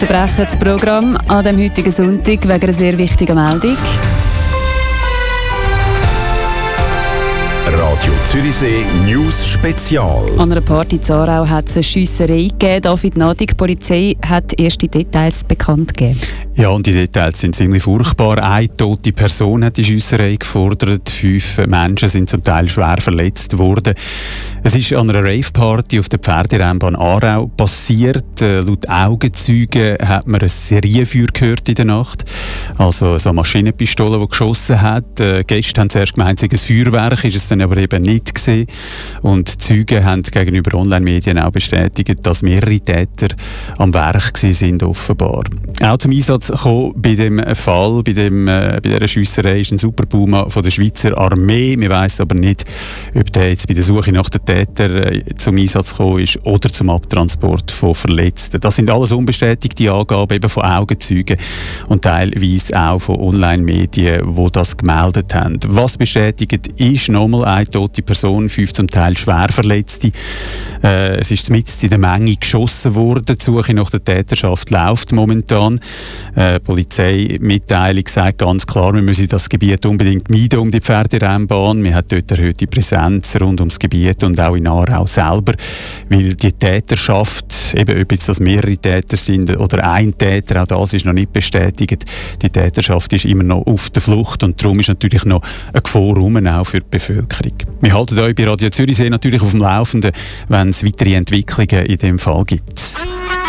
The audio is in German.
unterbrechen das Programm an dem heutigen Sonntag wegen einer sehr wichtigen Meldung. Radio Zürichsee News Spezial. An einer Party in Aarau hat es eine Schiesserei gegeben. David Nadi, die Polizei hat erste Details bekannt gegeben. Ja, und die Details sind ziemlich furchtbar. Eine tote Person hat die Schiesserei gefordert. 5 Menschen sind zum Teil schwer verletzt worden. Es ist an einer Rave-Party auf der Pferderennbahn Aarau passiert. Laut Augenzeugen hat man ein Serienfeuer gehört in der Nacht. Also so eine Maschinenpistole, die geschossen hat. Gäste haben zuerst gemeint, es sei ein Feuerwerk, ist es dann aber eben nicht gewesen. Und die Zeugen haben gegenüber Online-Medien auch bestätigt, dass mehrere Täter am Werk sind, offenbar. Auch zum Einsatz gekommen bei dem Fall, bei dieser Schiesserei, ist ein Super Puma von der Schweizer Armee. Wir weiss aber nicht, ob der jetzt bei der Suche nach den Tätern zum Einsatz gekommen ist oder zum Abtransport von Verletzten. Das sind alles unbestätigte Angaben eben von Augenzeugen und teilweise auch von Online-Medien, die das gemeldet haben. Was bestätigt ist, nochmal eine tote Person, 5 zum Teil schwer Verletzte. Es ist mitten in der Menge geschossen worden. Die Suche nach der Täterschaft läuft momentan. Die Polizeimitteilung sagt ganz klar, wir müssen das Gebiet unbedingt meiden um die Pferderennbahn. Wir haben dort erhöhte Präsenz rund ums Gebiet und auch in Aarau selber, weil die Täterschaft, eben ob jetzt das mehrere Täter sind oder ein Täter, auch das ist noch nicht bestätigt. Die Täterschaft ist immer noch auf der Flucht und darum ist natürlich noch eine Gefahr rum, auch für die Bevölkerung. Wir halten euch bei Radio Zürichsee natürlich auf dem Laufenden, wenn es weitere Entwicklungen in dem Fall gibt.